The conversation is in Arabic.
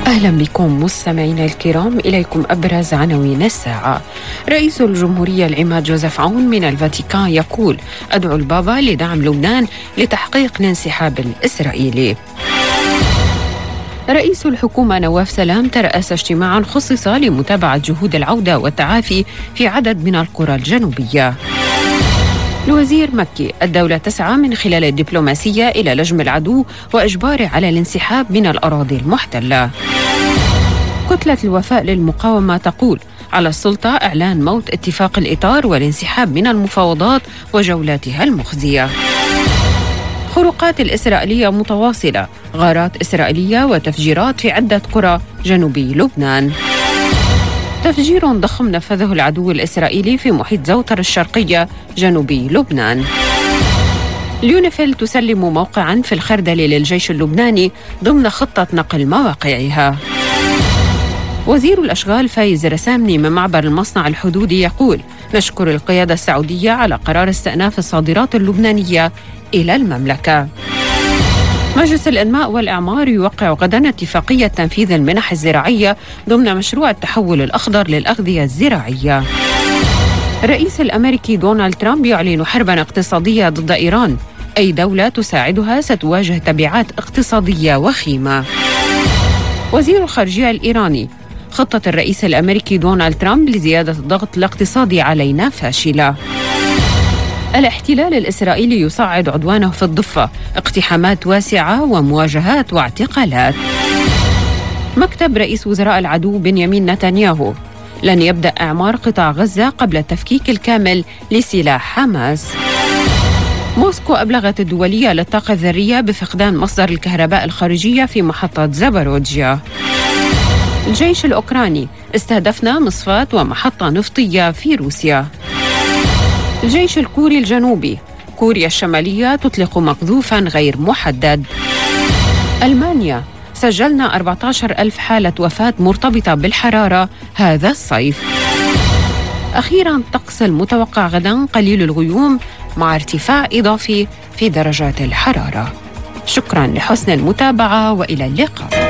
أهلا بكم مستمعينا الكرام. إليكم أبرز عناوين الساعة. رئيس الجمهورية العماد جوزيف عون من الفاتيكان يقول: أدعو البابا لدعم لبنان لتحقيق الانسحاب الإسرائيلي. رئيس الحكومة نواف سلام ترأس اجتماعا خصص لمتابعة جهود العودة والتعافي في عدد من القرى الجنوبية. الوزير مكي: الدولة تسعى من خلال الدبلوماسية إلى لجم العدو وإجباره على الانسحاب من الأراضي المحتلة. كتلة الوفاء للمقاومة تقول: على السلطة إعلان موت اتفاق الإطار والانسحاب من المفاوضات وجولاتها المخزية. خروقات الإسرائيلية متواصلة، غارات إسرائيلية وتفجيرات في عدة قرى جنوبي لبنان. تفجير ضخم نفذه العدو الإسرائيلي في محيط زوتر الشرقية جنوبي لبنان. اليونيفيل تسلم موقعا في الخردل للجيش اللبناني ضمن خطة نقل مواقعها. وزير الأشغال فايز رسامني من معبر المصنع الحدودي يقول: نشكر القيادة السعودية على قرار استئناف الصادرات اللبنانية إلى المملكة. مجلس الإنماء والإعمار يوقع غدا اتفاقية تنفيذ المنح الزراعية ضمن مشروع التحول الأخضر للأغذية الزراعية. الرئيس الأمريكي دونالد ترامب يعلن حربا اقتصادية ضد إيران، أي دولة تساعدها ستواجه تبعات اقتصادية وخيمة. وزير الخارجية الإيراني: خطة الرئيس الأمريكي دونالد ترامب لزيادة الضغط الاقتصادي علينا فاشلة. الاحتلال الإسرائيلي يصعد عدوانه في الضفة، اقتحامات واسعة ومواجهات واعتقالات. مكتب رئيس وزراء العدو بنيامين نتنياهو: لن يبدأ إعمار قطاع غزة قبل التفكيك الكامل لسلاح حماس. موسكو أبلغت الدولية للطاقة الذرية بفقدان مصدر الكهرباء الخارجية في محطة زاباروجيا. الجيش الأوكراني: استهدفنا مصفاة ومحطة نفطية في روسيا. الجيش الكوري الجنوبي: كوريا الشمالية تطلق مقذوفا غير محدد. ألمانيا: سجلنا 14,000 حالة وفاة مرتبطة بالحرارة هذا الصيف. أخيرا الطقس المتوقع غدا قليل الغيوم مع ارتفاع إضافي في درجات الحرارة. شكرا لحسن المتابعة وإلى اللقاء.